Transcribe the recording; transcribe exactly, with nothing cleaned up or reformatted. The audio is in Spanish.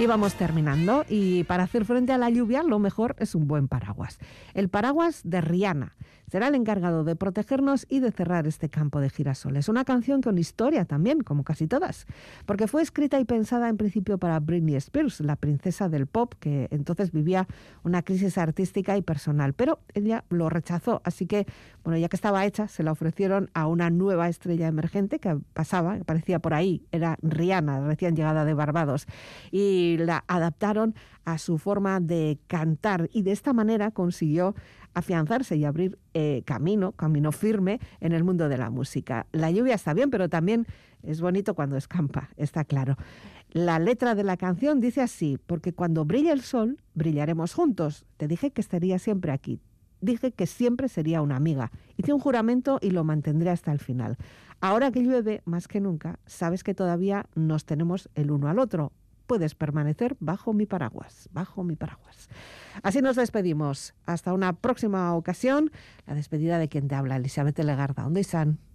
Y vamos terminando, y para hacer frente a la lluvia lo mejor es un buen paraguas. El paraguas de Rihanna será el encargado de protegernos y de cerrar este campo de girasoles. Una canción con historia también, como casi todas, porque fue escrita y pensada en principio para Britney Spears, la princesa del pop, que entonces vivía una crisis artística y personal, pero ella lo rechazó, así que, bueno, ya que estaba hecha, se la ofrecieron a una nueva estrella emergente que pasaba, que aparecía por ahí, era Rihanna, recién llegada de Barbados, y la adaptaron a su forma de cantar, y de esta manera consiguió afianzarse y abrir eh, camino, camino firme en el mundo de la música. La lluvia está bien, pero también es bonito cuando escampa, está claro. La letra de la canción dice así: porque cuando brille el sol, brillaremos juntos. Te dije que estaría siempre aquí. Dije que siempre sería una amiga. Hice un juramento y lo mantendré hasta el final. Ahora que llueve, más que nunca, sabes que todavía nos tenemos el uno al otro. Puedes permanecer bajo mi paraguas, bajo mi paraguas. Así nos despedimos. Hasta una próxima ocasión. La despedida de quien te habla, Elizabeth Legarda. ¿Dónde están?